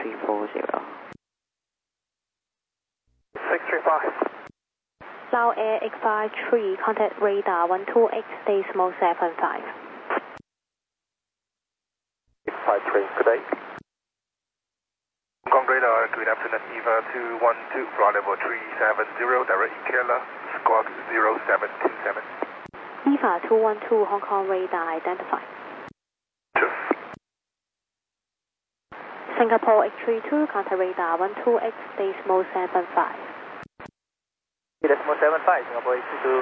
340. 635. Now Air 853, contact radar 128 decimal 75. 853, good day. Hong Kong radar, good afternoon, EVA 212, flight level 370, direct Ikela, squawk 0727. EVA 212, Hong Kong radar identified. 2. Singapore 832, contact radar 128 decimal 75. Decimal 75, Singapore 822.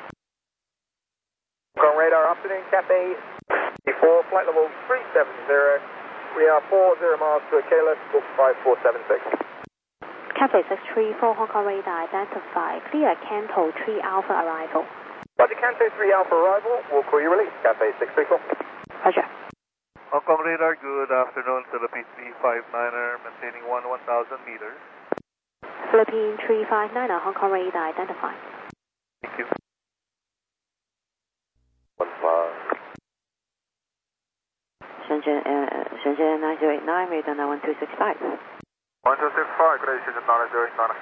Hong Kong radar, afternoon, Cathay 4, flight level 370. We are 40 miles to Ikela, book 5476. Cathay 634, Hong Kong radar identified. Clear Canto 3 Alpha arrival. Roger, Canto 3 Alpha arrival, will call you release, Cathay 634. Roger. Hong Kong radar, good afternoon, Philippine 359er, maintaining 1000 meters. Philippine 359, Hong Kong radar identified. Thank you. 15. Shenzhen 9089, radar 1265. 1265, good day, Shenzhen 9089.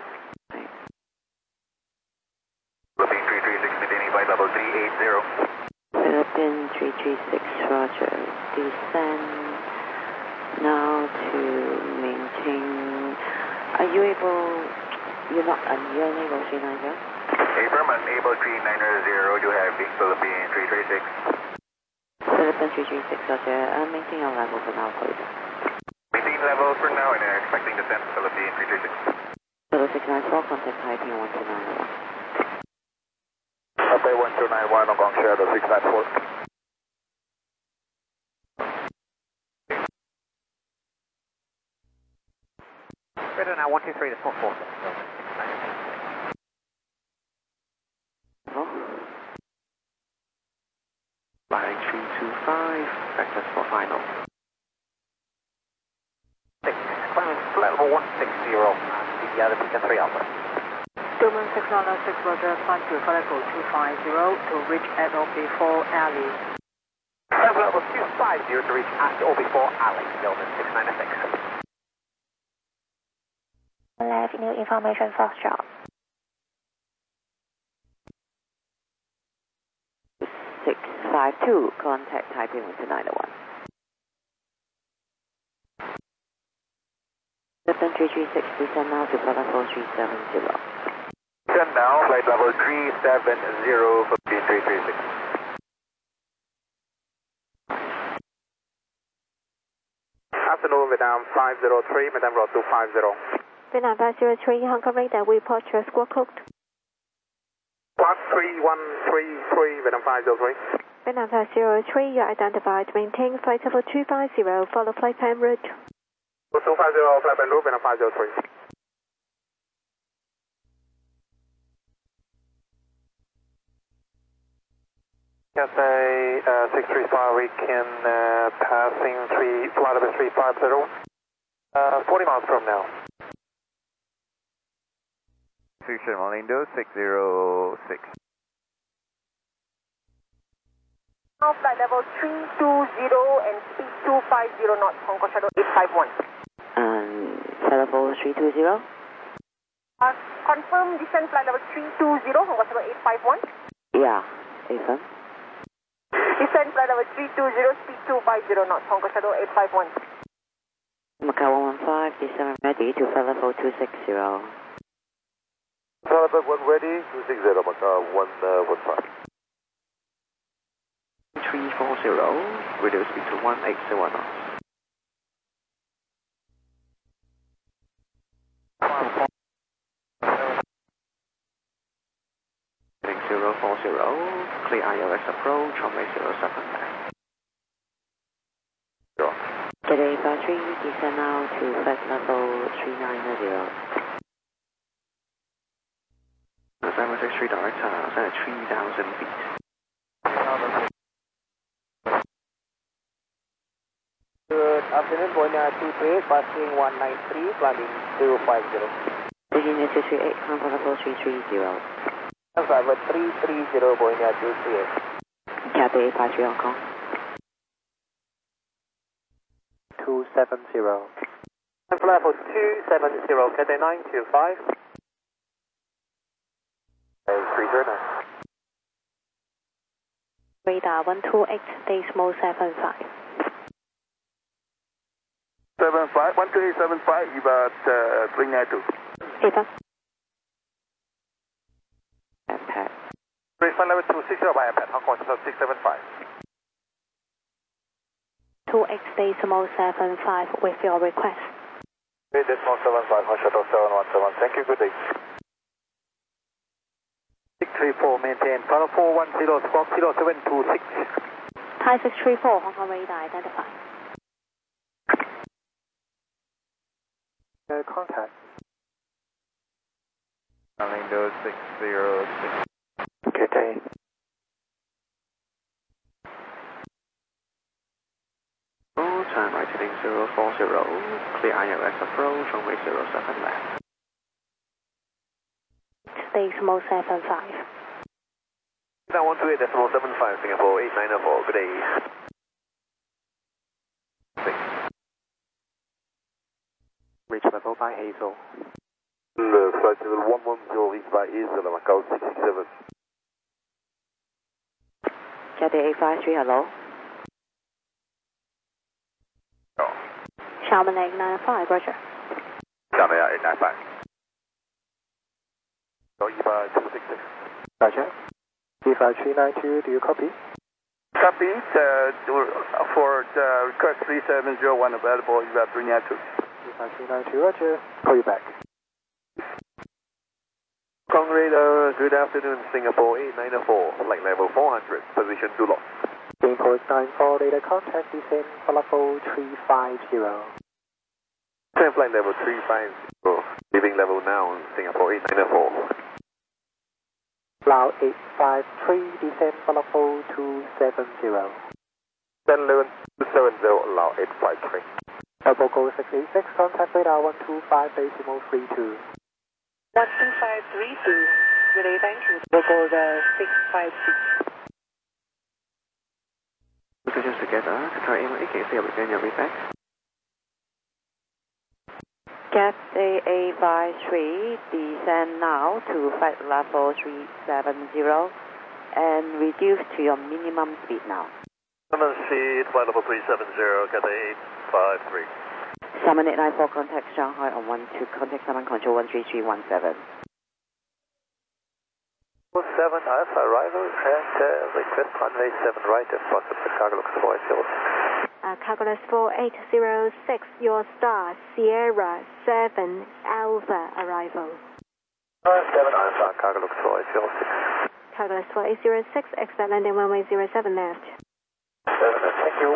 Philippine 336, maintaining flight level 380. Philippine 336, roger. Descend now to maintain. Are you able, you're unable 390? Affirm, unable 390, you have big Philippine 336. Philippine 336, roger. Maintain your level for now, please. Maintain level for now and expecting descent, Philippine 336. Kilo 694, contact Taiping 1291. Cathay 1291, Hong Kong Shadow 694. Radar now 123, that's 44. Line 325, breakfast for final. 6, flight level 160, the other Beacon 3 Alpha. Domain 696, Roger, climb to flight level 250 to reach at OB4 alley. Flight level 250 to reach at OB4 alley, Domain 696. Left new information for shop. 652, contact Taiping 1291. Philippine 336, descend now to flight level 370. Descend now, flight level 370, Philippine 336. Afternoon, Vietnam 503, Madame Road 250. Vietnam 503, Hong Kong radar, we report your squawk code. Squawk 3133, Vietnam 503. Vietnam 503, you are identified. Maintain flight level 250, follow flight plan route. 250, flight plan route, Vietnam 503. Cathay 635, we can passing flight level 350, 40 miles from now. Future Malindo 606. Now flight level 320 and speed 250 knots, Hong Kong Shadow 851. And flight level 320? Confirm descent flight level 320, Hong Kong Shadow 851. Yeah, affirm. Descent flight level 320, speed 250 knots, Hong Kong Shadow 851. Macau 115, descend ready to flight level 260. Flight level 1 ready, 260, Macau 115. 340, radio speed to 180 knots. 040, clear ILS approach, runway 07. Today, battery, descend now to flight level 390. 763 direct, send at 3,000 feet. Good afternoon, Boeing 28, passing 193, landing 050. Virginia 238, contact level 330. Driver 330, Boeing 238. Cathay 853 Hong Kong. 270. level 270, Cathay 925. 309. Radar 128 decimal 75. 75, 12875, EVA 392. Eva. Impact. Flight level 260 by impact, Hong Kong 675. 2X decimal 75 with your request. 3 decimal 75, Hong Shuttle 7171. Thank you, good day. 634, maintain, Final 410, squawk 0726. Thai 634, Hong Kong radar identified. Contact. Orlando 606. Good day. Time right heading 040, clear ILS approach, runway 07 left. Decimal 75. Now 128 decimal 75, Singapore 8904, good day. Reach level by Hazel. Flight level 110, reached by Hazel, Macau 667. Cathay 853, hello. Xiaomen 895, roger. Xiaomen 895. EVA 266. Roger. EVA 392, do you copy? Copy, for the request 3701 available, EVA 392. EVA 392, roger. Call you back. Hong Kong radar, good afternoon, Singapore 8904, flight level 400, position 2 lost. Import 94, radar contact, descend for level 350. Same flight level 350, leaving level now, Singapore 8904. Lao 853, descend for level 270. 1011 270, Lao 853. Double go 686, contact radar 125, decimal 32. 12532, good day, thank you. Double go 656. Positions together, try aim AKC, regain your feedback. Cathay 853, descend now to flight level 370 and reduce to your minimum speed now. Minimum speed, flight level 370, Cathay 853. 7894, contact Shanghai on 12, contact Command Control 13317. 7 Alpha arrival and request runway 7 right in front of the cargo looks for Cargoless 4806, your star, Sierra 7 Alpha arrival. 7 Alpha, cargo looks for 6. Cargoless 4806, exit landing runway 07 left. 7, thank you.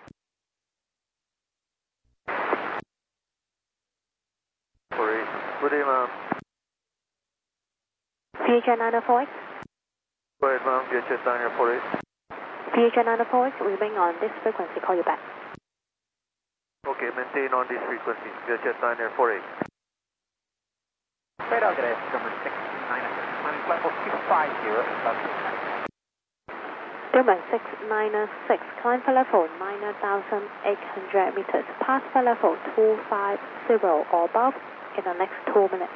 Good day, ma'am. Future 904X. Go ahead, ma'am. Get your sign here for it. Future 904X, remain on this frequency, call you back. Okay, maintain on this frequency. Get your sign here for it. Radar today, number 696, flight level 250, German 696, climb for level 9,800 meters, pass for level 250 or above in the next 2 minutes.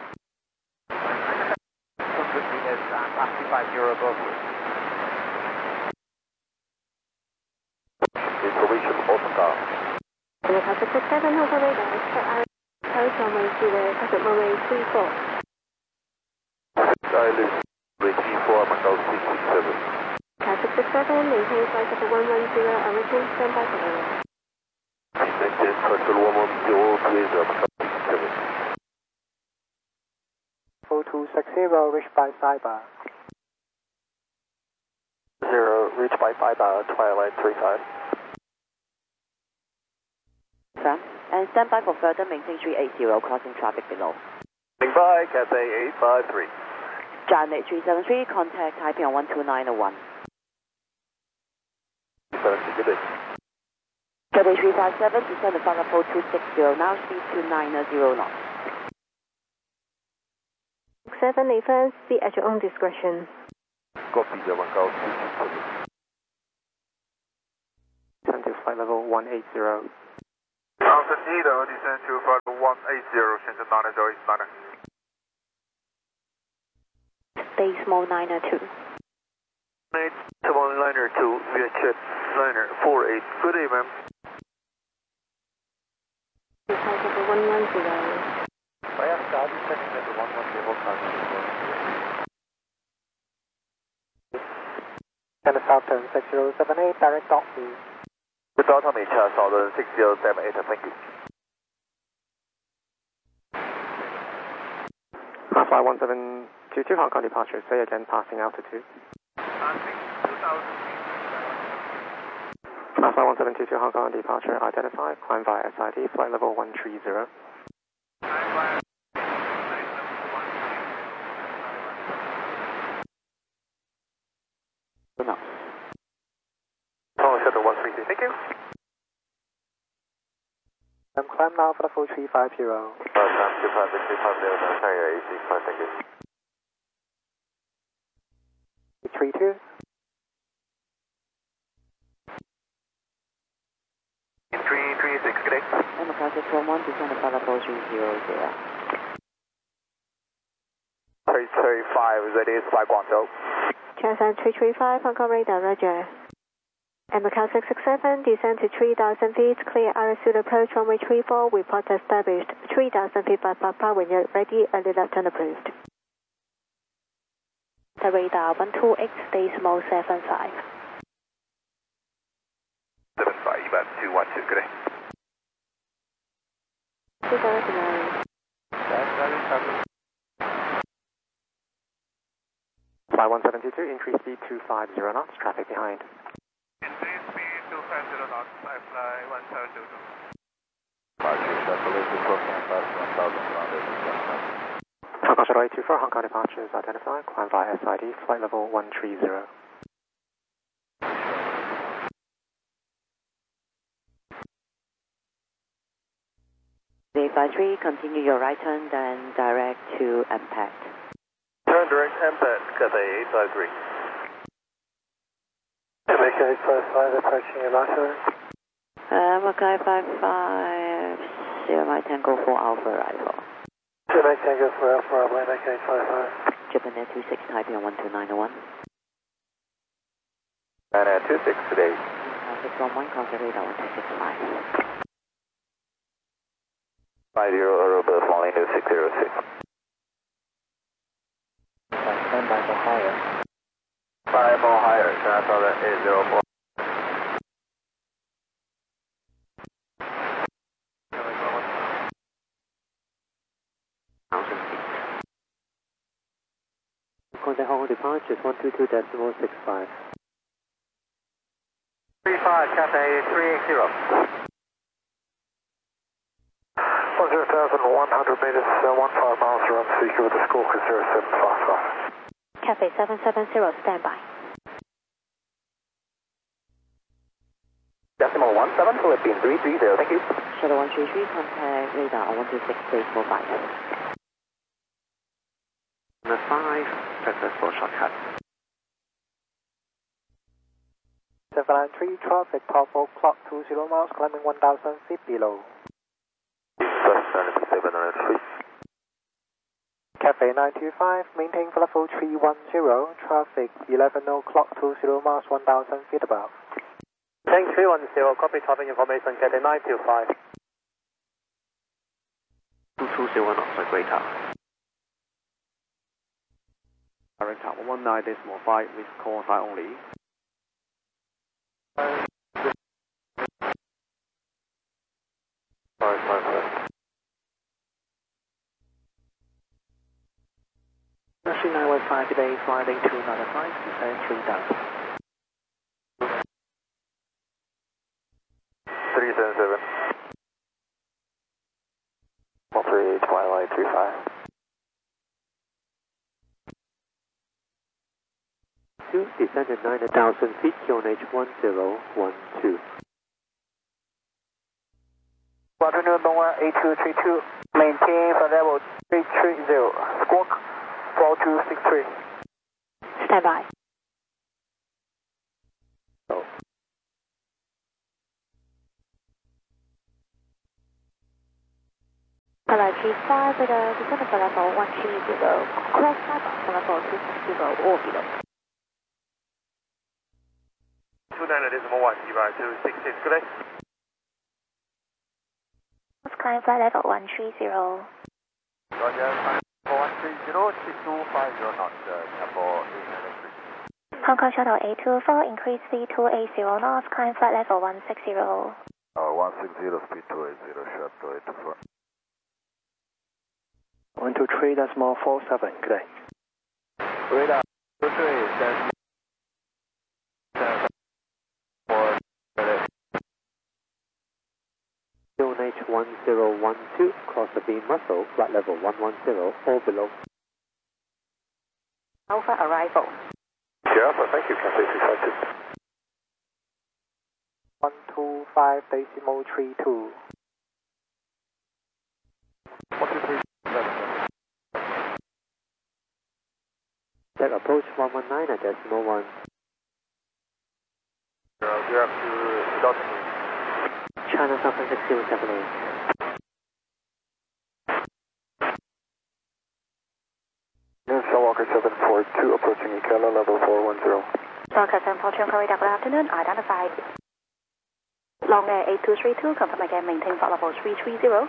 200 meters, pass 250 above. Information Oscar. Delta 667, Hotel Radar, expect our approach runway 0, exit runway 34. Silence, G4, Macau 667. Delta 667, maintain flight level 110, origin, standby for area. Maintain control 110, Blazer, Macau 667. 4260, reach by Cyber. 0, reach by Cyber, Twilight 35. And stand by for further, maintain 380, crossing traffic below. By Cathay 853. Janet 373, contact Taipei on 12901. 70, good day. Cathay 357, descend to flight level 260, now speed 290 knots. 7 advance, speed at your own discretion. Copy, Macau 667. Descend to flight level 180. Thousand Edo, descend to flight level 180, Shenzhen 980 Decimal 902. Decimal liner 2, VHF liner 48. Good day, ma'am. Flight level 110. Via Star, descending level 110, China Southern 6078, direct dock please. Good day, Tommy, China Southern 6078, thank you. Flight 1722, Hong Kong departure, say again, passing altitude. Flight 1722, Hong Kong departure, identified, climb via SID, flight level 130. No. Oh, Shuttle 133, thank you. Climb now for the full 350. Climb 250, sorry, AC, thank you. 32. 336, good day. And Macassar 1, descend to flight level 300. 335, ready, fly Guangzhou. China 335, Hong Kong radar, roger. And Macau 667, descend to 3,000 feet, clear altitude approach runway 34, report established 3,000 feet by Papa when you're ready, early left turn approved. The radar 128, decimal 75. 75, about 212, good day. 2009. Flight 1722, increase speed 250 knots, traffic behind. Increase speed 250 knots, I fly 1722. Hong Kong Shuttle 824, Hong Kong departure is identified, climb via SID, flight level 130. The 53, continue your right turn, then direct to impact. Turn direct impact, Cathay 853. Mackay 855, approaching your right turn. Mackay 55, Sierra Tango 4 Alpha arrival. Sierra Tango 4 Alpha arrival, Mackay 855. Japan Air 26, Taipei 12901. And at 26 today. 611, contact radar 1265. 50 Aruba, flying to 606. Stand by for higher. 5 more higher, China Southern 804. Contact Hong Kong departure 122.65. 35, Cathay 380. 10,100 meters, 15 miles around Seeker with the score 0755. Cafe 770, standby. Decimal 17, Philippines 330, thank you. Shuttle 133, contact radar 126, decimal 5. Number 5, successful shortcut. 793, traffic, 12 o'clock, 20 miles, climbing 1,000 feet below. 793. Cafe 925, maintain for level 310, traffic 11 o'clock, 20 miles, 1,000 feet above. Tank 310, copy traffic information, Cafe 925. 220 knots at Great Tower. Direct Tower 19.5 with call sign only. Nashville 915 today, flying 295, descend 3,000. 377. 13 Twilight 35. 2, descend at 9,000 feet, QNH 1012. Afternoon, Dongwha 8232, maintain for level 330, squawk 4263. Standby. Hello, G5 with a descent to flight level 130, cross fiber, flight level 260 or below. 29.1, Eva 266, good day. Climb flight level 130. Roger, 130, 6250 knots, Singapore 893. Hong Kong Shuttle A24, increase speed to 80 knots, climb flight level 160. 160, speed 280, Shuttle 824. 123.47, good day. Radar 23, QNH1012, cross the beam Russell, flight level 110 or below. Alpha arrival. Sure, thank you, Cathay 652. 125.32. 123. Check approach 119 at decimal 1. You're up to Dalton. China South 6078. New Skywalker 742 approaching Ikela level 410. Skywalker 742, good afternoon, identified. Long Air 8232, confirm again, maintain flight level 330.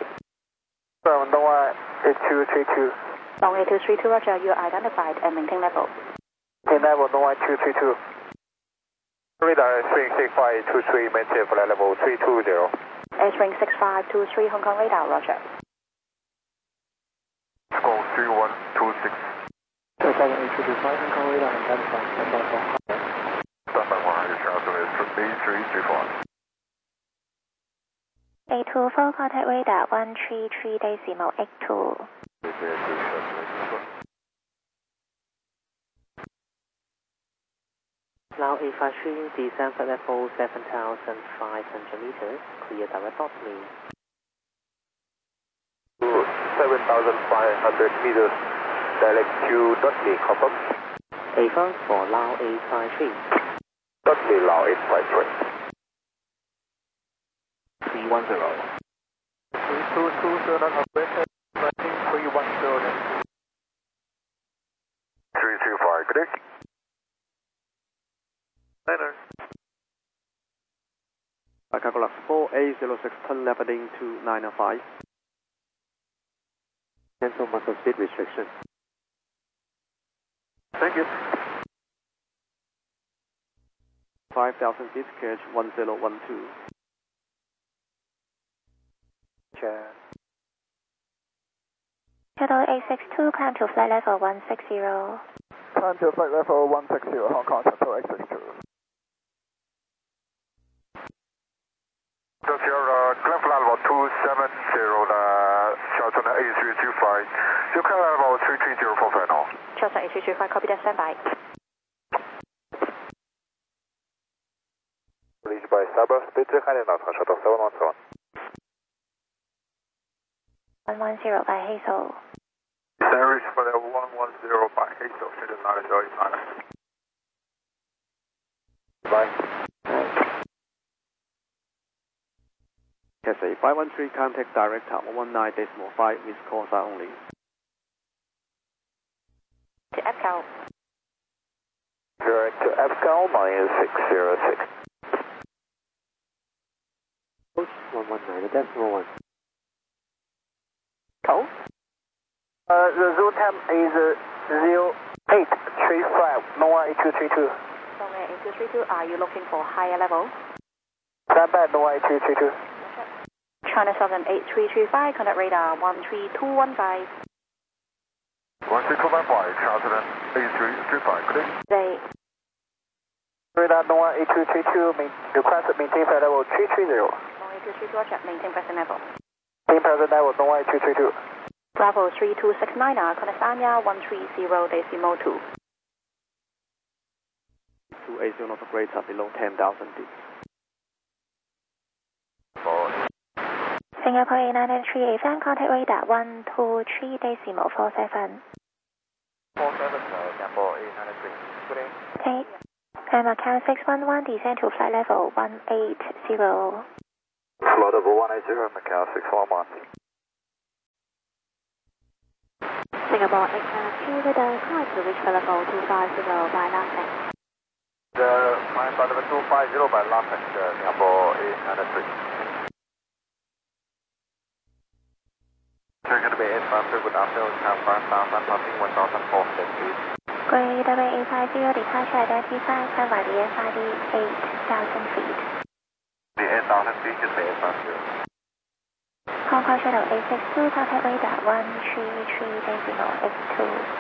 8232. Long Air 232, roger, you identified and maintain level. Maintain level 232. Radar string 6523, maintain flight level 320. String 6523, Hong Kong radar, roger. Score 3126. 78225, Hong Kong radar, identified. Standby 100, Charleston is 8334. 824, contact radar 133.82. Now A53, descend flight level 7,500 meters, clear direct dot me. 7,500 meters, direct to Dudley, confirm. A5 for Lao A53. Dudley, Lao 853. 310. 322, not operated, 310. 325, good day. Niner. Calculus 4806, turn left heading to 905. Cancel muscle speed restriction. Thank you. 5,000 feet, catch 1012. Check. Shuttle 862, climb to flight level 160. Climb to flight level 160, Hong Kong Shuttle 862. Climb flight level 270, Charleston 8325. You climb level 330 for final. Charleston 8325, copy that, standby. Released by Starburst, speed 300 knots, Shuttle 717. 110 by Hazel. Service for the 110 by Hazel, schedule 9085. Bye. Cathay 513, contact direct at 119.5, missed calls are only. To EPCAL. Direct to EPCAL, minus 606. Approach 119 at decimal 1. Cool. The zone time is 0835, NOAA 8232. Long Air 8232, are you looking for higher level? Standby, NOAA 8232. China Southern 8335, contact radar 13215. 13215, Charleston 8335, good day. They. Radar NOAA 8232, request maintain flight level 330. Long Air 232, roger, maintain present level. Maintain present level, NOAA 8232. Bravo 3269, Conestania 130.2. 280 knots of greater below 10,000 feet. Singapore A993 FM, contact radar 123.47. 47, Singapore A993. Good day. Take. Climb Macau 611, descend to flight level 180. Flight level 180, Macau 611. Singapore 892 with a climb to reach level 250 by landing. Climb flight level 250 by landing, Singapore 893. We're going to be 853, good afternoon, Tower 5000, passing 1,400 feet. Great, WA50, departure identified, climb by the FID 8,000 feet. The 8,000 feet is the 850. Hong Kong Shuttle 862, contact radar 133.0X2.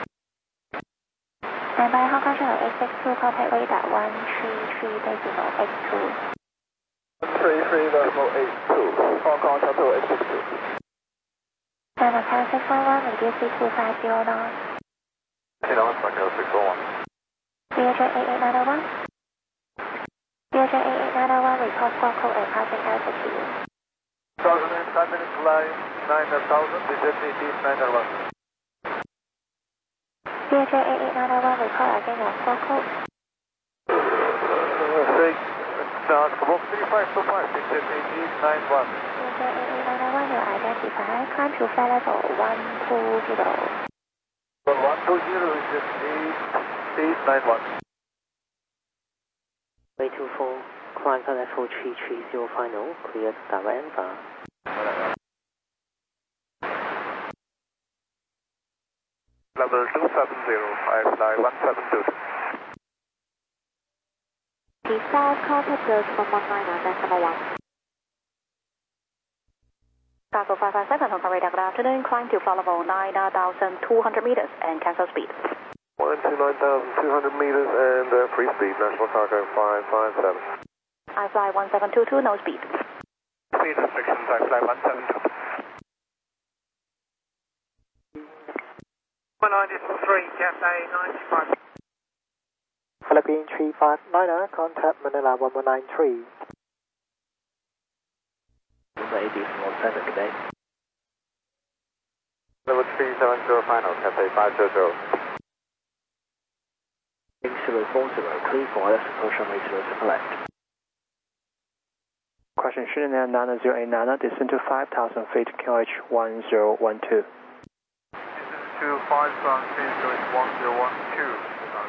Stand by Hong Kong Shuttle 862, contact radar 133.0X2. 133.082, Hong Kong Shuttle 862. Stand by Tower 611, reduce to 250 knots. Announced by Tower 611. VHA 88901. VHA 88901, report squawk code and passing altitude. 1005 minutes flying, 9,000, visit 901. VHA 88901, report again your squawk code. 3525, visit 991. VHA 88901, you identify, climb to flight level 120. 120 is 891. Way24, climb flight level 330 final, cleared direct Alpha. Level 270, I fly 172. South contact approach 119 decimal 1. Cargo 557 Hong Kong radar, good afternoon, climb to flight level 9,200 meters and cancel speed. 129,200 meters and free speed, National Cargo 557. I fly 1722, no speed. Speed restrictions, I fly 172. 193, Cathay 95. Philippine 359er, contact Manila 1193. Number 8017, good day. Level 370 final, Cathay 500. 040, clear for left, approach runway 07 left. Question Shinhan Nana 089, descend to 5,000 feet, QH 1012. To 5,000 feet, so it's 1012.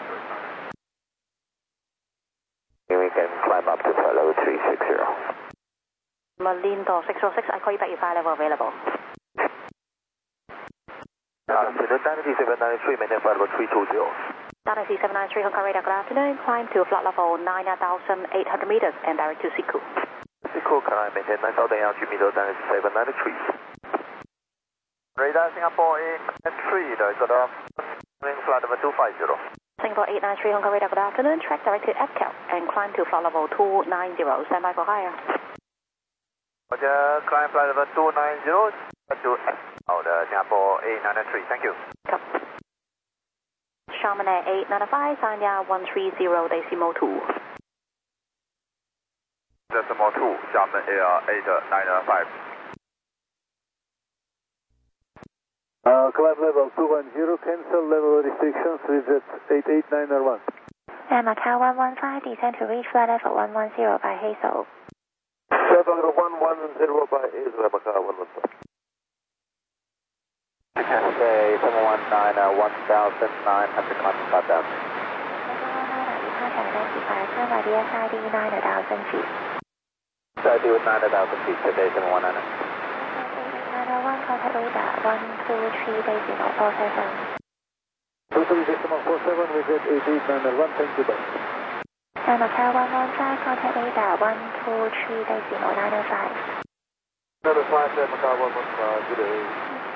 We can climb up to flight level 360. Malindo 606, I call you back, your flight level available. Dynasty 793, maintain flight level 320. Dynasty 793 Hong Kong radar, good afternoon, climb to flight level 9,800 meters and direct to Siku. Siku, can I maintain 9,800 meters, Dynasty 793. Radar Singapore 893, good afternoon, flight level 250. Singapore 893 Hong Kong radar, good afternoon, track directed FCAL and climb to flight level 290, stand by for higher. Roger, climb flight level 290 to Singapore 893, thank you. Chamonix 895, Sanya 130, decimal 2. Decimal 2, Xiamen Air 895. Climb level 210, cancel level restrictions, visit 88901. And Macau 115, descend to reach flight level 110 by Hazel. Level 110 by Hazel, Macau 115. Cathay 719, 1,900 climb down. 719, departure identified, climb by the SID 9,000 feet. SID with 9,000 feet, Cathay 719. 901, contact radar 123.047. 23.47, visit 88901, thank you, bye. And Macau 115, contact radar 123.095. 905, Macau 115, good day.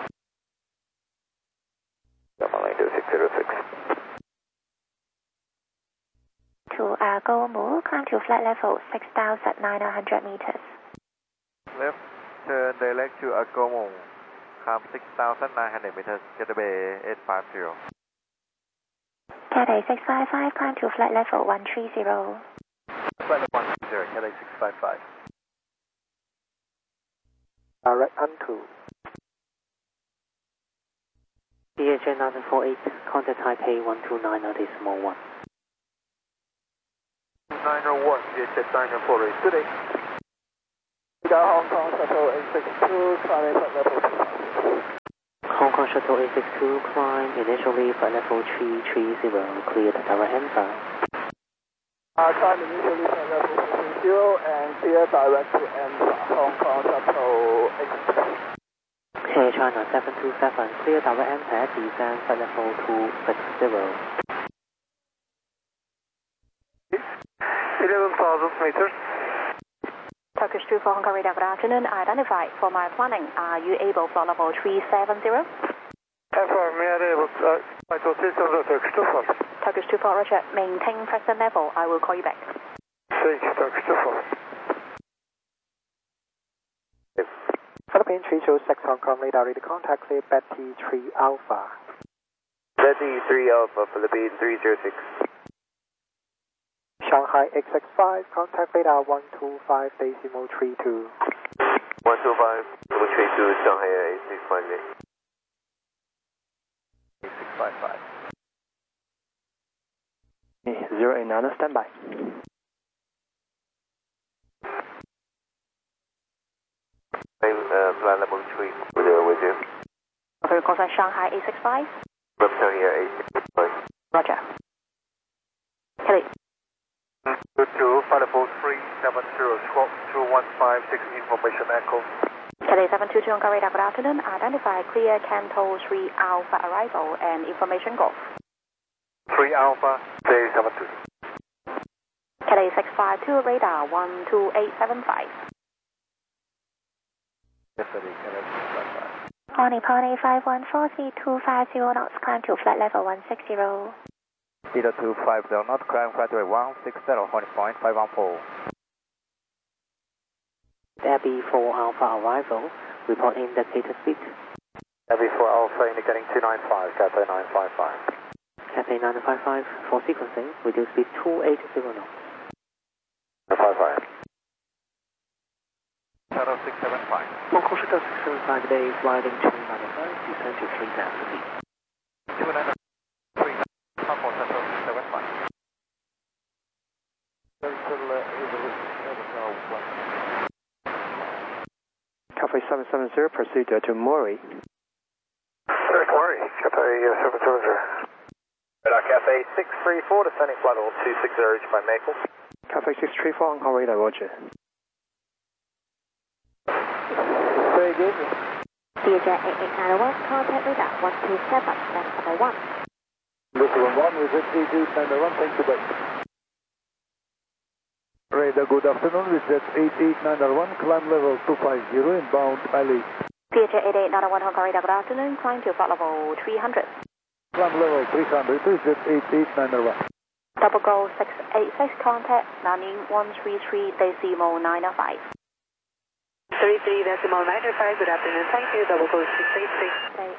Line 2606. To Gomu, climb to flight level 6,900 meters. Left, turn direct to Agomo. Climb 6,900 meters, Cathay 850. Cathay 655, climb to flight level 130. Flight level 130, Cathay 655. Direct onto. DHA 948, contact Taipei 129, decimal 1. 901, DHA 948, good day. Hong Kong Shuttle 862, climbing flight level 250. Hong Hong Kong Shuttle A62, climb initially flight level 330, clear the direct answer. Climb initially flight level 330 and clear direct to answer. Hong Kong Shuttle A62. Air China 727, clear direct answer, descend flight level 260. 11,000 meters. Turkish 24 Hong Kong radar, good afternoon. Identified for my planning. Are you able flight level 370? Affirm, we are able to flight level 370, Turkish 24. Turkish 24, roger. Maintain present level. I will call you back. Thank you, Turkish 24. Philippine 326 Hong Kong radar, ready to contact clear Betty 3 Alpha. Betty 3 Alpha, Philippine 306. Shanghai XX5, contact radar 125.32. 125.32, Shanghai A658. 8655. 089, standby. Flight level 3, with you. Okay, call sign Shanghai A65. Reptile here, A65. Roger. Kelly. 22, flight level 370, squawk 2156, information echo. Kelly 722 Hong Kong radar, good afternoon. Identify clear Canto 3 Alpha arrival and information golf. 3 Alpha, day 72. Kelly 652 radar 12875. Yes, sir, Kelly 655. Pony 5143250 knots, climb to flight level 160. Either 250 knot, climb flight rate 160, holding point 514. Abby 4 Alpha arrival, report indicator speed. Abby 4 Alpha indicating 295, Cathay 955. Cathay 955 for sequencing, reduce speed 280 knots. 955. Shuttle 675. Hong Kong Shuttle 675 today, flying 295, descend to 3,000 feet. 293, Hong Kong Shuttle 675. Cathay 770, proceed to Murray. Murray, Cathay 770. Cathay 634, descending flight level 260 by Maple. Cathay 634, Hong Kong radar, roger. Say again. Theatre 8891, contact radar 127, that's number 1. Little 1 with it 8891, thank you, bye. Radar, good afternoon, with that 8891, climb level 250, inbound Ali. Theatre 8891 Hong Kong radar, good afternoon. Climb to flight level 300. Climb level 300, with that 8891. Double goal 686, contact 90133.905. 33.905, good afternoon, thank you, double goal 686. Okay.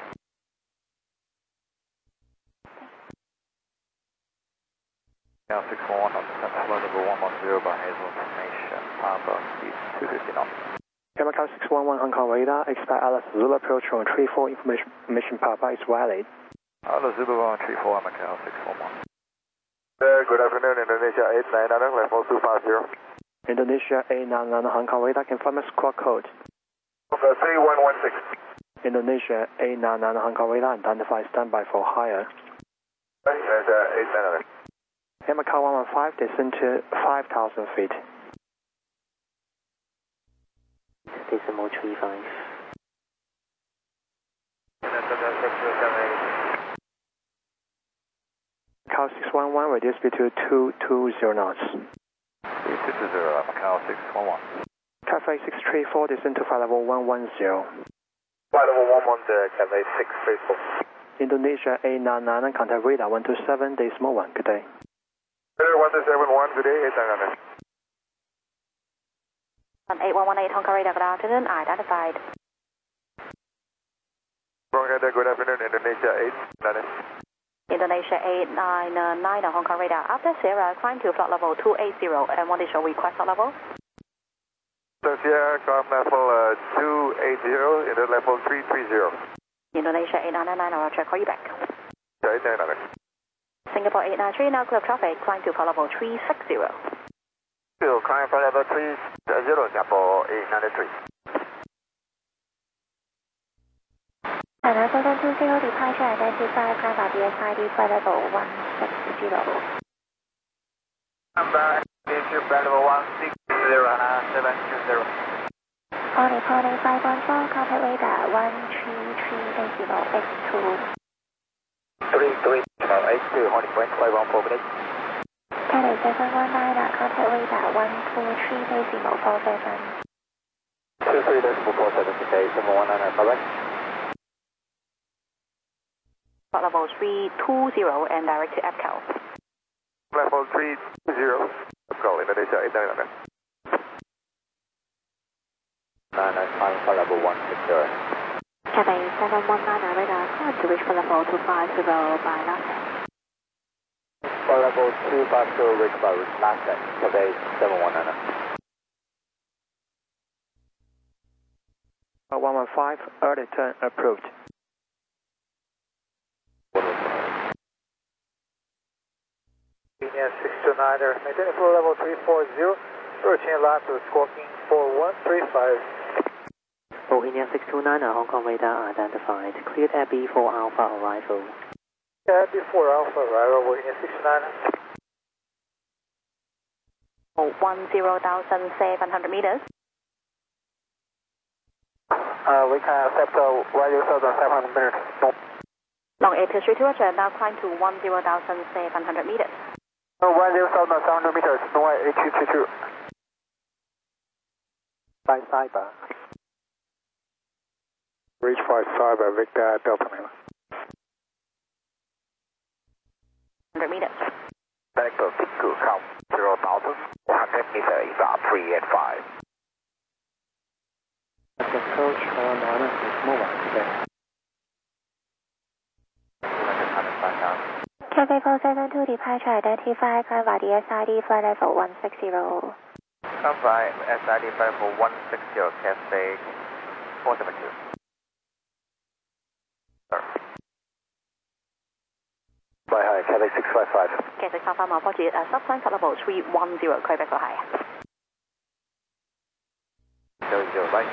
Now 641 on descent flight level 110 by Hazel information, Papa speed 250 knots. Macau 611 Hong Kong radar, expect Alice Zulu approach on 34, information Papa is valid. Alice Zulu 134, Macau 641. Good afternoon, Indonesia 899, level 250. Indonesia 899 Hong Kong radar, confirm a squawk code. 3116. Indonesia 899 Hong Kong radar, identify standby for higher. Indonesia 899. Air Macau 115, descend to 5,000 feet. Decimal 35. Macau 611, reduce speed to 220 knots. 220, Macau 611. Cathay 634, descend to flight level 110. Flight level 110, Cathay 634. Indonesia 899, contact radar 127, decimal 1, good day. 1271, good day, 899. 8118 Hong Kong radar, good afternoon, identified. Good afternoon, Indonesia 899. Indonesia 899 Hong Kong radar. After Sierra, climb to flight level 280 and what is your request level? Sierra, climb level 280, into level 330. Indonesia 899, I'll check, call you back. 899. Singapore 893, now clear traffic, climb to flight level 360. Climb flight level 330, Singapore 893. And I identify climb by DSID flight level 160. Number flight level 160, On reporting 514, contact radar 133 X2. 33 X2, holding point 514, please. Cathay 719, contact radar 123.47. 23.47, Cathay 719, correct. Flight level 320 and direct to EPCO. Level 320, EPCO, Indonesia 899. 995, flight level 160. Cathay 719, radar climb to reach flight level 250 by last end. Flight level 250, reach by last end, Cathay 719. 115, early turn approved. Linear 629er, maintaining flow level 340, approaching last to Squawking 4135. India 629, Hong Kong radar identified. Cleared Abbey for Alpha arrival. Yeah, before Alpha arrival, Linear 629er. 10,700 meters. We can accept 10,700 meters. Long 823 to Roger, now climb to 10,700 meters. 10,700 meters, Norway 8222. By Cyber. Reach by Cyber, Victor Delta Lima. 100 meters. Echo 6 count 0,000, 100 meters is up 3 and 5. Approach Carolina is mobile today. Cathay 472, departure identify climb by DSID flight level 160. Come by SID flight level 160, Cathay 472. By high, Cathay 655. Cathay 655, approach subclimb flight level 310, Quebec for high. 00, right.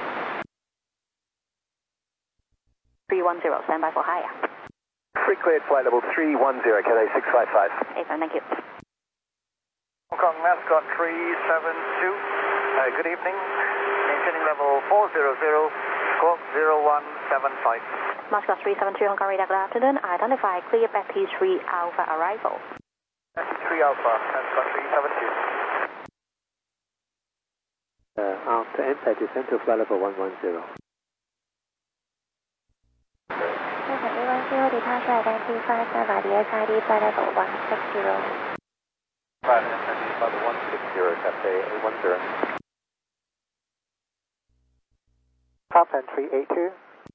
310, standby for high. Free cleared flight level 310, Cathay 655. Thank you. Hong Kong Mascot 372. Good evening. Maintaining level 400, squawk 0175. Mascot 372, Hong Kong radar, good afternoon. Identify clear back P3 Alpha arrival. 3 Alpha, Mascot 372. After impact, descend to flight level 110. A10, departure identify climb by DSID flight level 160. Flight level 160, Cathay 810. Top end 382.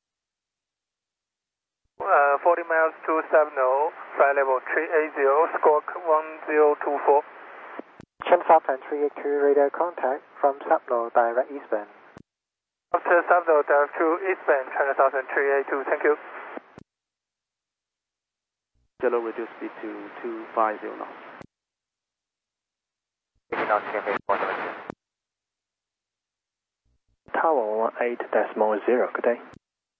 40 miles to 70, flight level 380, squawk 1024. Chen Top end 382, radar contact from Sapno, direct eastbound. After Sabdo, direct to eastbound, China Southern 382, thank you. Yellow reduce speed to 250 knots. Tower 18.0, good day.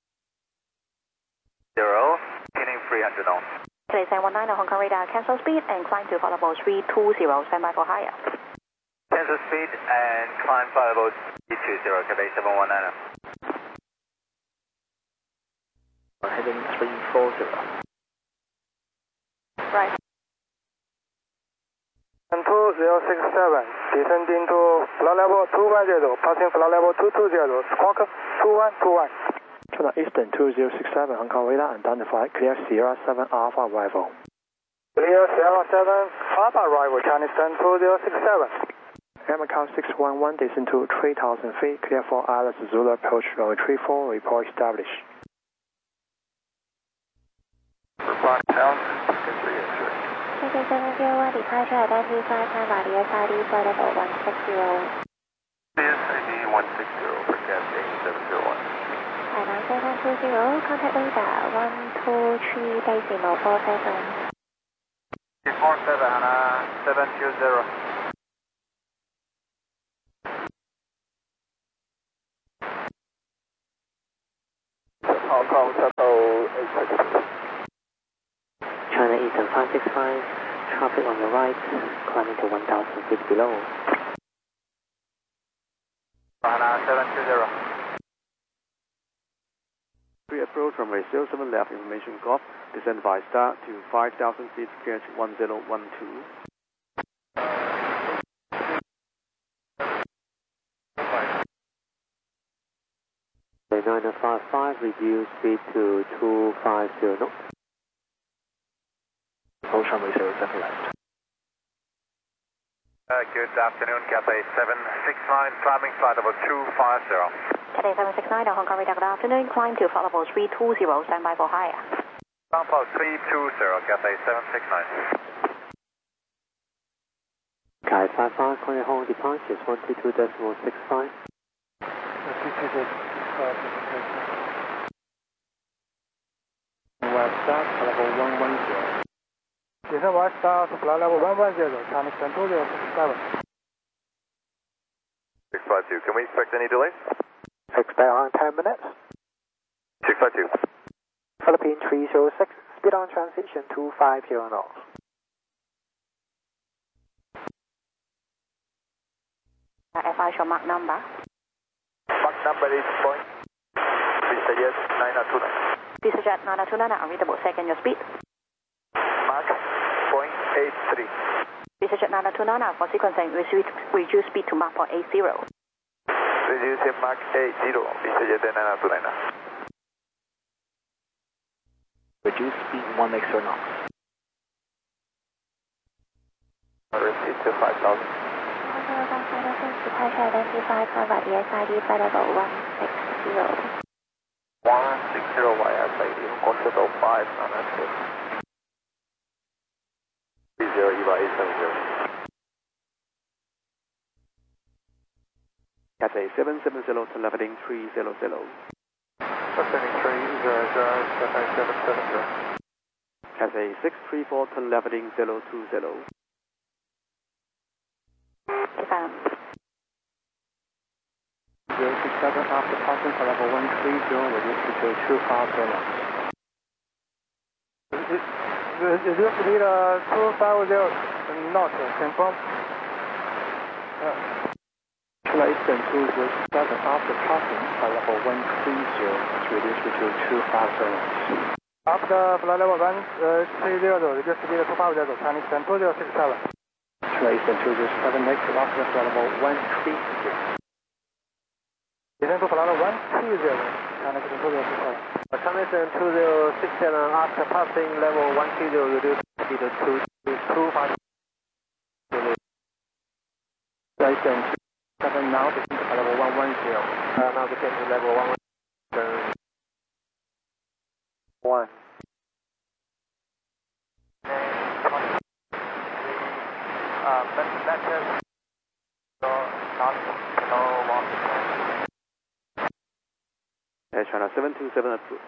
0, pinning 300 knots. Cathay 719, Hong Kong radar, cancel speed and climb to flight level 320, standby for higher. Cancel speed and climb flight level 320, Cathay 719. Heading 340. Right. 2067, descending to flight level 210, passing flight level 220, squawk 2121. China Eastern 2067, Hong Kong radar identified, clear Sierra 7 Alpha arrival. Clear Sierra 7 Alpha arrival, China Eastern 2067. Macau 611, descend to 3,000 feet, clear for Alice Zulu approach runway 34, report established. Report down, Cathay 701, departure identify climb by DSID flight level 160. CSID 160 for Cathay 701. 9720, contact radar 123.47. 47, 720. Hong Kong Shuttle 832. Eastern 565, traffic on your right, climbing to 1,000 feet below. China 720. Pre-approach runway 07 left, information Golf, descend by star to 5,000 feet, catch 1012. 955, reduce speed to 250 knots. Approach runway 07 left. Good afternoon, Cathay 769, climbing flight level 250. Cathay 769, Hong Kong radar, good afternoon. Climb to flight level 320, stand by for higher. Ground post 320, Cathay 769. Sky 55, clear Hong departures 122.65. West start, level 110. Descend west start, flight level 110, Chinese Control 067. 652, can we expect any delays? Expect around 10 minutes. 652. Philippine 306, speed on transition 250 knots. FI show mark number. Mark number is point. Mr. Yes, 929. This is Jet 929, unreadable, second your speed. Mark point 83. This is Jet 929, for sequencing, reduce speed to Mach 80. Reducing Mark 80, Mr. Jet 929. Reduce speed 1 extra knots. Receive to 5,000. Departure identified for ESID flight level 160. 160 YSID, Control 596. 30 EVA 870. Cathay 770 to leveling 300. Ascending 300, Cathay 770. Cathay 634 to leveling 020. Confirm. 067 after passing for level 130, reduce to 250 knots. Reduce speed 250 knots, confirm. China Eastern 207 after passing for level 130, reduce to 250 knots. After flight level 130, reduce speed 250, Chinese Eastern 2067. China Eastern 207, next after flight level 130. Descend to flight level 120, China Eastern 2067. China Eastern 2067, after passing level 130, reduce speed to 250. China Eastern 207, now descend to flight level 110. Now descend to level 110. 1. Air China 727 approved.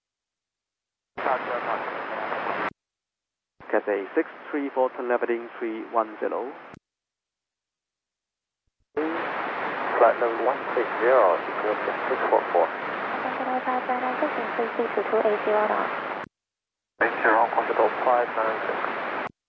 Cathay 634 to leveling 310. Flight level 160, secure 644. 80, Control 596.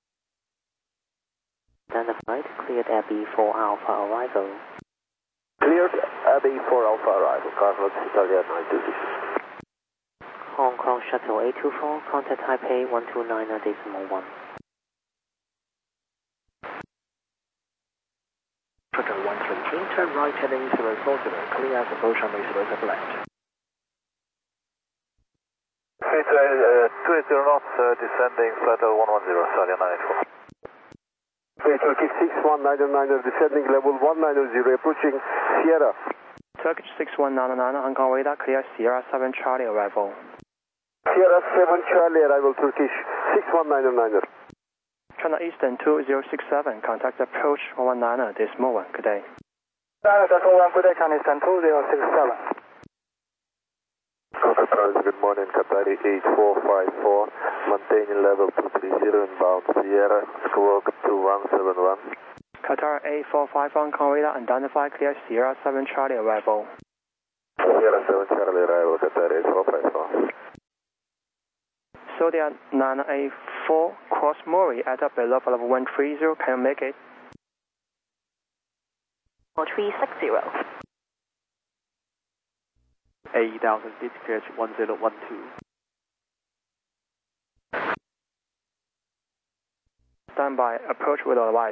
Standard flight, cleared Air B4 Alpha arrival. Cleared AB4 Alpha arrival, Carlos Italia 926. Hong Kong Shuttle 824, contact Taipei 129.1. Shuttle 133, turn right heading 040, clear as approach runway 07 left. 20 knots, descending flight level 110, Italia 984. Turkish 6199, descending level 190, approaching Sierra. Turkish 6199, Hong Kong radar, clear Sierra 7 Charlie arrival. Sierra 7 Charlie arrival, Turkish 6199. China Eastern 2067, contact approach 119 this moment, good day. Good day, China Eastern 2067. Good morning, Qatar 8454, maintaining level 230 inbound Sierra, squawk 2171. Qatar 845 Hong Kong radar, identify clear Sierra 7 Charlie arrival. Sierra 7 Charlie arrival, Qatar 8454. Zodiac 984. 4, cross Murray at up below for level 130, can you make it? 360. 8000 feet, clear 1012. Stand by, approach with advice.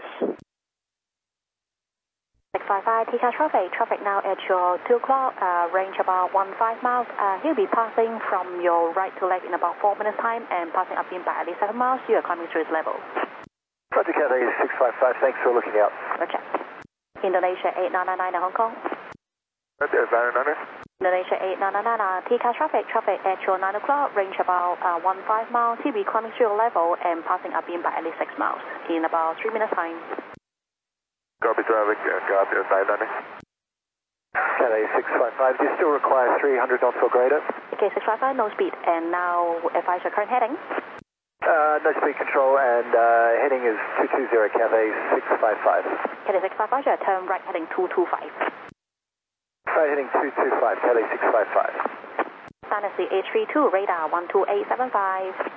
655 TCAS traffic now at your 2 o'clock, range about 15 miles. He'll be passing from your right to left in about 4 minutes time and passing up in by at least 7 miles. You are climbing through his level. Roger, Cathay 655, thanks for looking out. Roger. Indonesia 8999 Hong Kong. Roger, 999. Indonesia 8999 TCAS traffic at your 9 o'clock, range about 15 miles. He'll be climbing through your level and passing up in by at least 6 miles in about 3 minutes time. Copy traffic, copy 999. Cathay 655, do you still require 300 knots or greater? Okay, 655, no speed. And now advise your current heading. No speed control and heading is 220 Cathay 655. Cathay 655, turn right heading 225. Right heading 225, Cathay 655. Dynasty H32, radar 12875.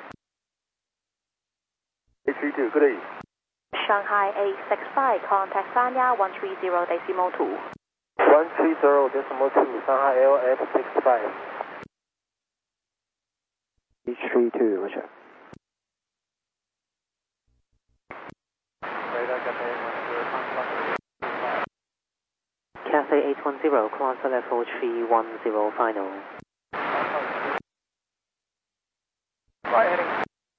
H32, good evening. Shanghai 865, contact Sanya 130.2. 130.2, Shanghai LF 65. H32, Roger. Cathay 810, cross level 310 final. Right heading.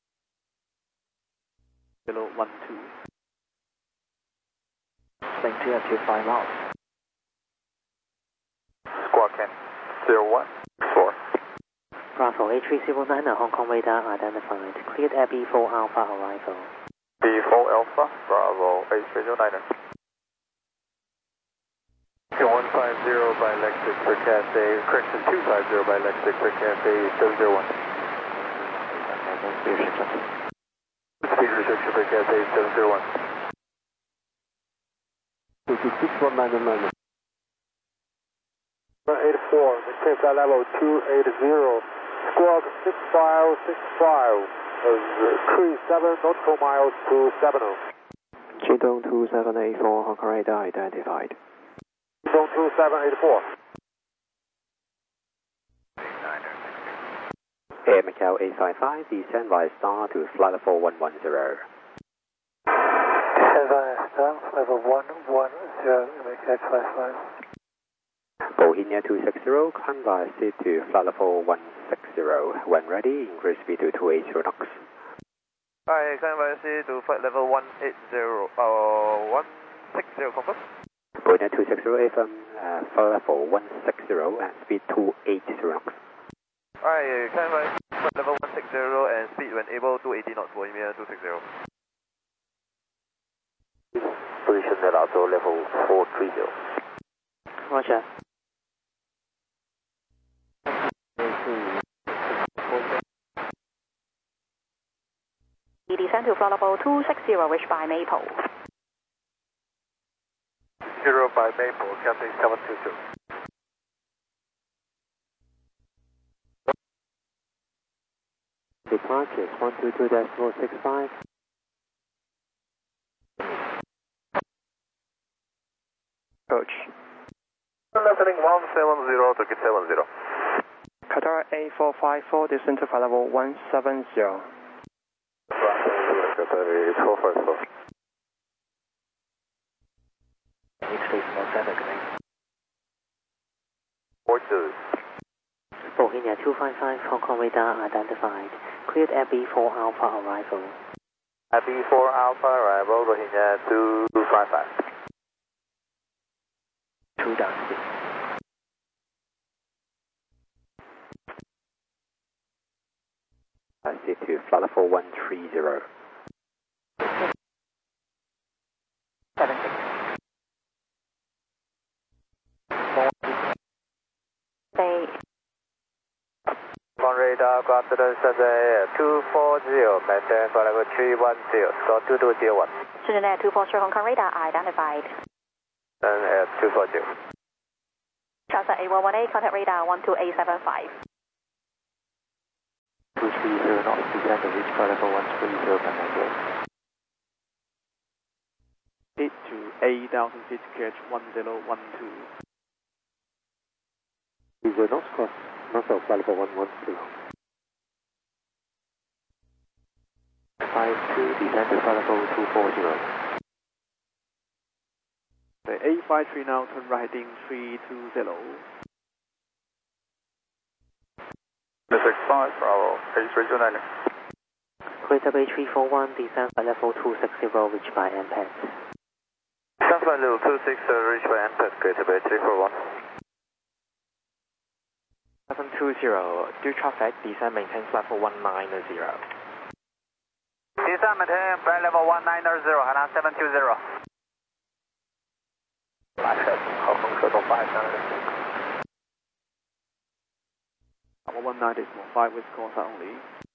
Below 12. Swing 2 at 25 miles. Squawk 10, 01, 4. Bravo 8309, Hong Kong radar identified. Cleared Abbey 4 Alpha arrival. B4 Alpha, Bravo 8309. 150 by Lexus for Cathay, correction 250 by Lexus for Cathay 701. Speed restriction for Cathay 701. 619 at the moment. 84, maintain flight level 280, squawk 6565, 37 nautical miles to 70. Qidong 2784, Hong Kong radar identified. Qidong 2784. Air Macau 855, descend via star to flight level 110. Star, level 110, Macau 855. Bohemia 260, climb via seat to flight level 160. When ready, increase speed to 280 knots. Hi, climb via seat to flight level 160, 160, confirm. Bohemia 260 FM, flight level 160 and speed 280 knots. Hi, climb via flight level 160 and speed when able 280 knots, Bohemia 260. Position at also level 430. Roger. Descend to flight level 260, reached by Maple. 0 by Maple, Cathay 722. Departure 122.465. Approach. Listening 170 to get 70. Qatar A454, descend to flight level 170. Cathay 454. H347, 42. Bohemia 255, Hong Kong radar identified. Cleared Abbey 4 Alpha arrival. Abbey 4 Alpha arrival, Bohemia 255. 2 down speed. I see to flight level 130. 76. Say. On radar, confidence at 240, maintain flight level 310, score 2201. Student Air 240 Hong Kong radar identified. And at 240. Charles 8118, contact radar 12875. 30 knots, descend to reach flight level 130 and then 8 to 8,000 feet, catch 1012. 30 knots, cross, Norfolk, flight level 110. 52, descend to flight level 240. The 853 now, turn right heading 320. Pacific 5, Bravo, 8329. Crater Bay 341, descend flight level 260, reached by MPAD. Descend flight level 26, reached by MPAD, Crater Bay 341. 720, due traffic, descend maintain flight level 190. Descend maintain flight level 190, Hainan 720. 好风车动5上来。 Our 190 is 5 with course only.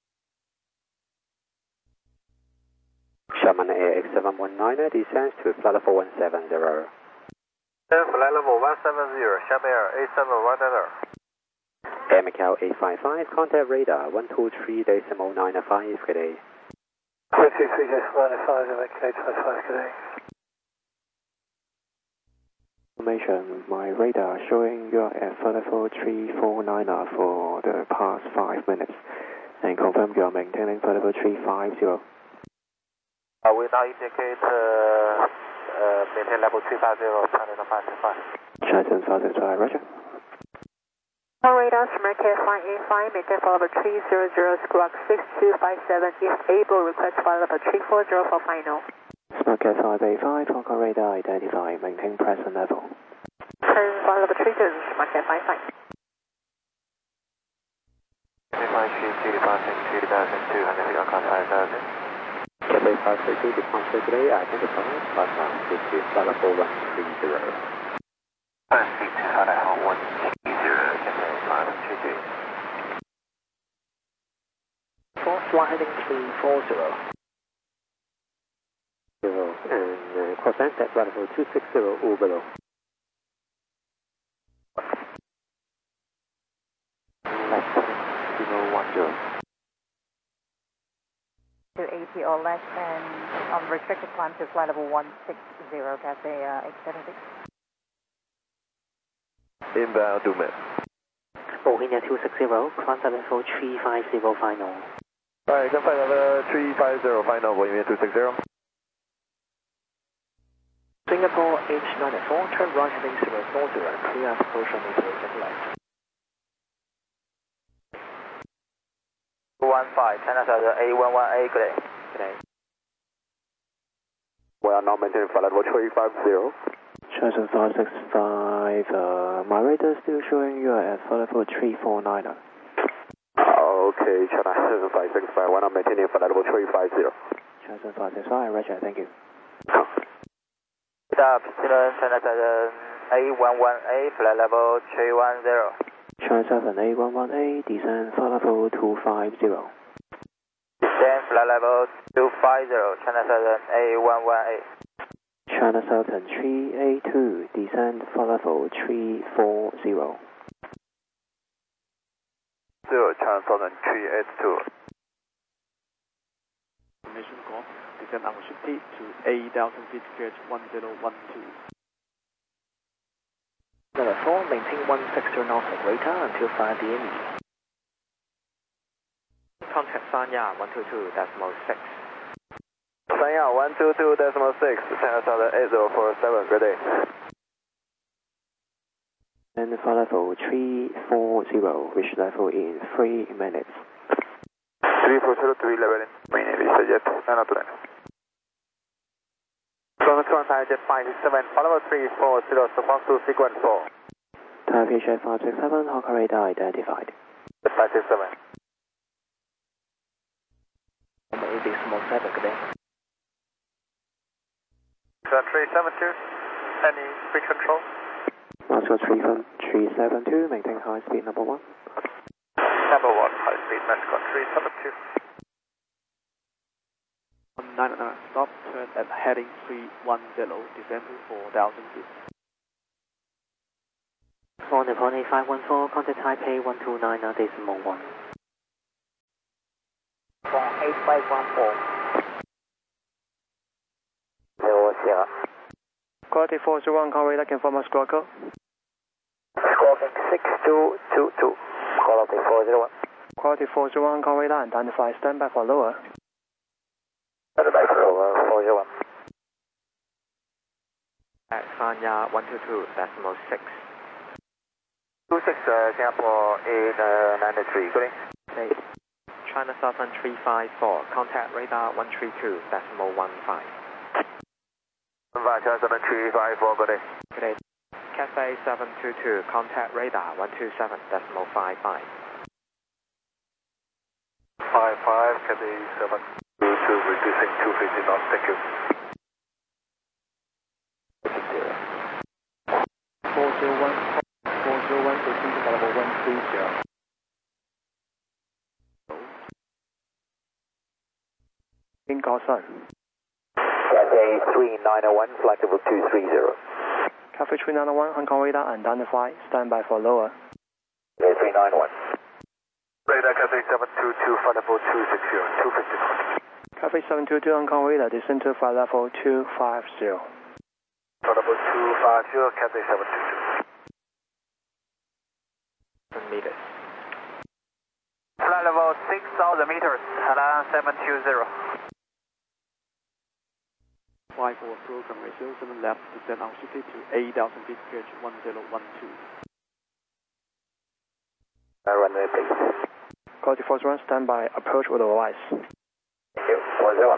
Sherman AX719 descends to flight level 170. Flight level 170, Sherman Air A719. Air Macau 855, contact radar 123.95, good day. 223.95, Macau 855, good day. Information, my radar showing you are at flight level 349 for the past 5 minutes, and confirm you are maintaining flight level 350. We now indicate maintain level 350, turning to 525. Shenzhen Southeast, roger. On radar, American 585, maintain flight level 300, squawk 6257, if able, request flight level 340 for final. Smartcat 585, Hong Kong radar identified, maintain present level. Turn flight level 30, Smartcat 55. 532, departing 2200 feet on cost 5000. Cathay 532 departure today, identified, platform 50, flight level 130. speed to flight level 130, Cathay 532. For flight heading 340. And cross Ansett, flight level 260 or below. Left heading 010. To 80 or less and restricted climb to flight level 160, Cathay 876. Inbound to mid. Bohemia 260, climb flight level 350 final. Alright, come flight level 350 final, Bohemia 260. Singapore H94, turn right heading 040, clear approach on the left. 215, China Southern A11A, good day. Good day. We are now maintaining flight level 350. Shenzhen 565, my radar still showing you are at flight level 349. Okay, China 565, we're now maintaining flight level 350. Shenzhen 565, roger, thank you. Good afternoon, China Southern A11A, flight level 310. China 7 A11A, descend flight level 250. Descend flight level 250, China Southern A11A. China Southern 382, descend flight level 340. 0, China Southern 382. Information course, descend unrestricted to 8,000 feet, catch 1012. Level 4, maintain 160 knots of radar until 5 DME. Contact Sanya 122.6. Sanya 122.6, China Southern 8047, good day. And flight level 340, reach level in 3 minutes. 3403 level in, main aviation jet, 929. From the jet 567, follow 340, response to sequence 4. Taipei Jet 567, Hong Kong radar identified. 567. Maybe small 7, good day. 372, any speed control? Moscow 372, maintain high speed number 1. Number 1, high speed, Moscow 372. 199, stop, turn at heading 310, descend to 4,000 feet. For Nippon A514, contact Taipei 129.1. Sierra. Quality 401, call radar, confirm squawk code. Squawking 6222. Quality 401. Quality 401, call radar, identify, stand by for lower. Stand by for lower, 401. Sanya 122.6. 26, Singapore 893, good day. China Southern 354, contact radar 132.15. China Southern 354, good day. Good day. Cathay 722, contact radar 127.55. 55, Cathay 722, reducing 250 knots, thank you. 401, 401, level 130. In Gaosan. Cathay 3901, flight level 230. Cathay 3901, Hong Kong radar, identify, stand by for lower. Cathay 3901. Radar Cathay 722, flight level 260, 250 knots. Cathay 722, Hong Kong radar, descend to flight level 250. Flight level 250, Cathay 722. Meters. Flight level 6,000 meters, Hainan 720. 54 program ratio 7 left, descend altitude to 8,000 feet, pitch 1012. Runway please. Quality 401, stand by, approach with otherwise. Thank you, 401.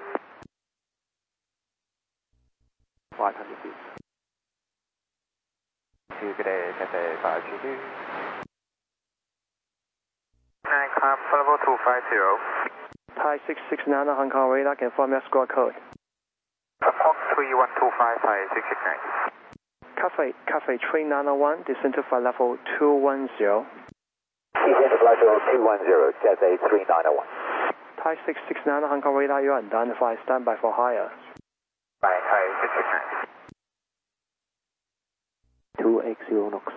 500 feet. Good day, Cathay 522. Climb level 250. Thai 669, Hong Kong radar, confirm your squawk code. Hawk 31255, 669. Cathay 3901, descend to flight level 210. Descend to flight level 210, Cathay 3901. Thai 669, Hong Kong radar, you are identified, stand by for higher. Right, Thai 669. 280 knots.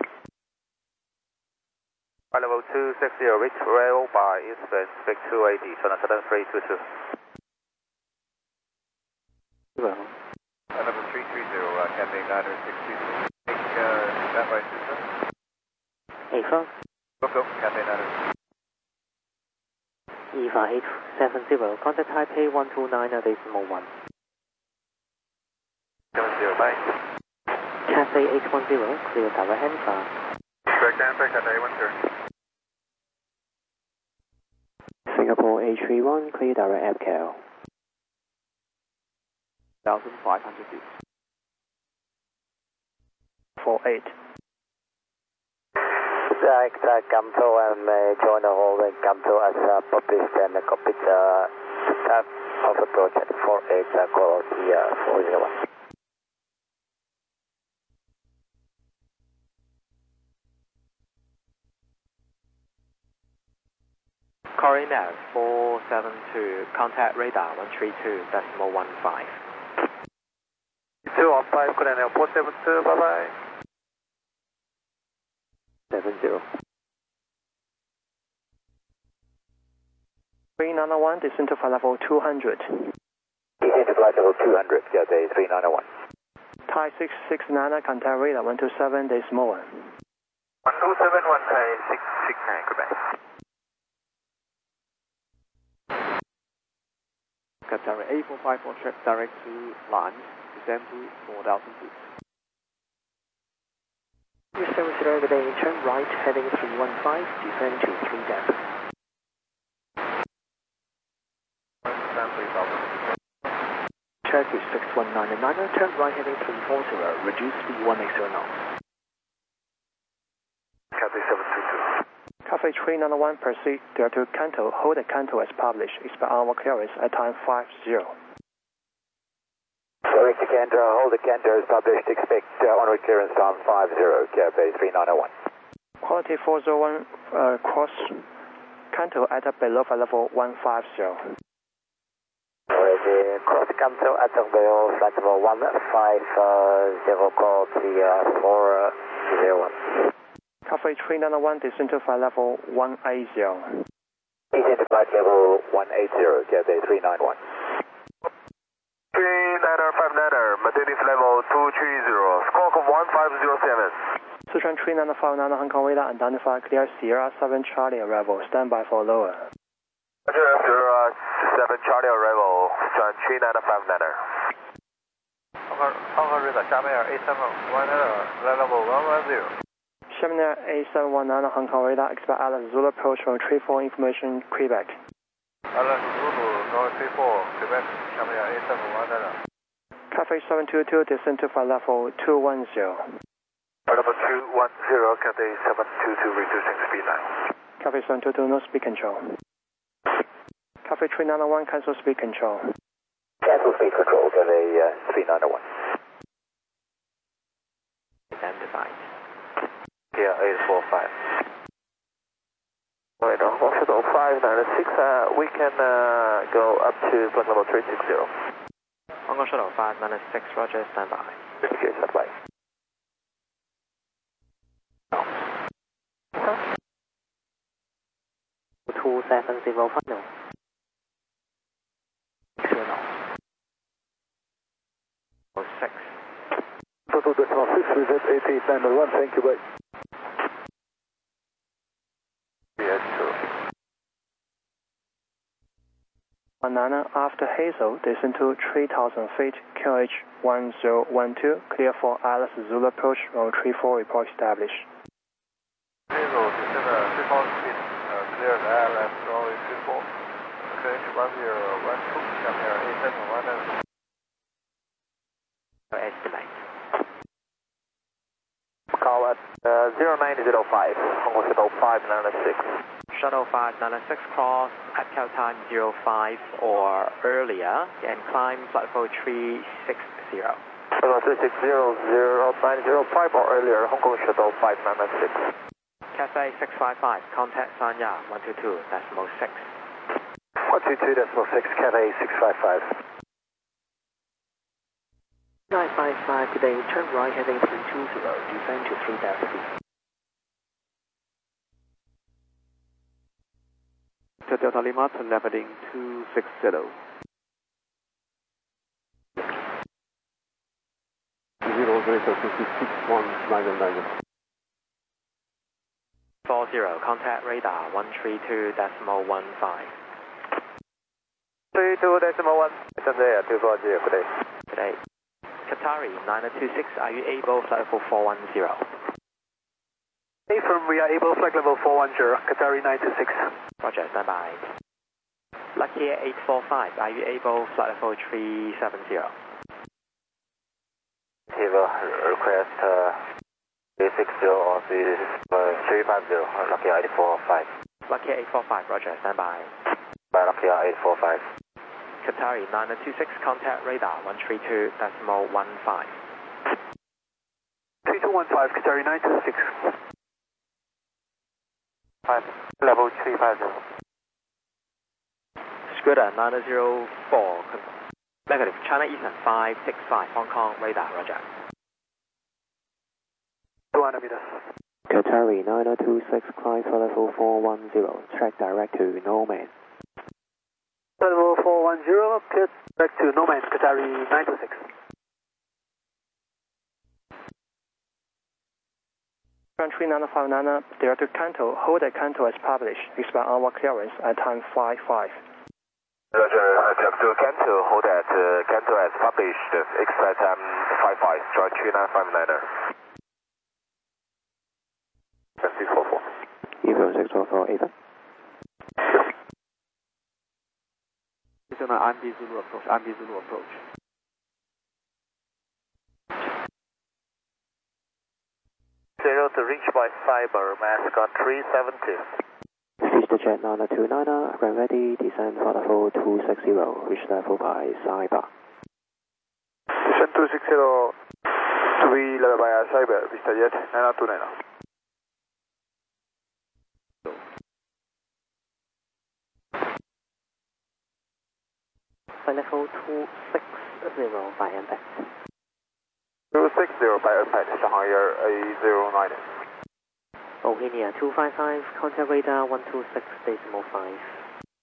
Flight level 260, reach rail by eastbound, speak 280, China Southern 322. Well. Flight level 330, Cathay 962. Take standby system. 85. Go, Cathay 962. EVA 870, contact Taipei 129.1. 70, bye. Cathay 810, clear direct hand far. Direct answer, Cathay 10. Singapore 831, clear direct APCAL. 1,500 feet. 48. Direct Gamto and join the holding Gamto as published and copied the tap of approach at 48 quality 401. Corina 472, contact radar 132.15. 215, Corina 472, bye bye. 70. 3901, descend to flight level 200. Descend to flight level 200, Cathay 3901. Thai 669, contact radar 127, days more. 127, 1 Thai 669, goodbye. Qatar 8454, track direct to lines, descend to 4,000 feet. 370, good day, turn right, heading 315, descend to 3 depth. Turkish 6199, turn right, heading 340, reduce speed 180 knots. Cathay 722. Cathay 3901, proceed to Kanto, hold the Kanto as published, expect onward clearance at time 50. Correct to Kanto, hold the Kanto as published, expect onward clearance time 50, Cathay 3901. Quality 401, cross Kanto at below flight level 150. Cross Kanto at below flight level 150, quality 401. Cathay 3901, descend to flight level 180. Descend to flight level 180, Cathay 391. 3959er, maintenance level 230, squawk 1507. Sichuan 3959 Hong Kong radar identify clear Sierra 7 Charlie arrival, standby for lower. Roger, Sierra 7 Charlie arrival, Sichuan 3959er. Hong Kong radar, 下面 A719 level 110. Shamir A719 Hong Kong radar, expect Alice Zulu approach from 34 information Quebec. Alice Zulu, no 34, Quebec, Shamir A719. Cafe 722, descend to flight level 210. Level 210, Cathay 722, reducing speed now. Cafe 722, no speed control. Cafe 391, cancel speed control. Cancel speed control, Cathay 391. Identified. Yeah, 845. Right, on Shuttle 596, we can go up to flight level 360. Hong Kong Shuttle 596, roger, standby. Okay, standby. 270 final. 6. 22.6, reset 8891, thank you, bye. Banana after Hazel, descend to 3000 feet, QH 1012, clear for Alice Zulu approach, row 34, report established. Hazel, descend 3000 feet, clear the Alice, row 34, QH 1012, Shamir A719. Estimate. Call at 0905, Hong Kong Shuttle 596. Shuttle 596 cross at cal time 05 or earlier and climb flight level 360. Shuttle 360, 0905 or earlier, Hong Kong Shuttle 596. Cathay 655, contact Sanya 122.6. 122.6, Cathay 655. 955, today, turn right heading 320, descend to 3000 feet. Delta Lima, turn left heading 260. 40, contact radar 132.15. 32.1, stand there, 240, good day. Good day. Qatari 926, are you able flight level 410? Affirm, we are able, flight level 410, Qatari 926. Roger, standby. Lucky 845, are you able flight level 370? Request 360 or 350, Lucky 845. Lucky 845, roger, standby. By Lucky 845. Qatari 926, contact radar 132.15. 3215, Qatari 926. 5, level 350. Scooter 904, negative, China Eastern 565, Hong Kong radar, roger. 200 meters. Qatari 9026, climb for level 410, track direct to no man. Level 410, clear back to no man, Qatari 926. Country 959, direct to Kanto, hold at Kanto as published, expect onward clearance at time 55. Roger, direct to Kanto, hold at Kanto as published, expect time 55, Strike 3959er. 644. Evo 644, Ava. It's on an MD Zulu approach. Zero to reach by cyber, mask on 370. Vista Jet 9029, ground ready, descend for level 260, reach level by cyber. Descend 260, to be level by cyber, Vista Jet 9029. Flight level 260 by impact. 260 by impact, Shanghai Air A09. Bohemia 255, contact radar 126.5.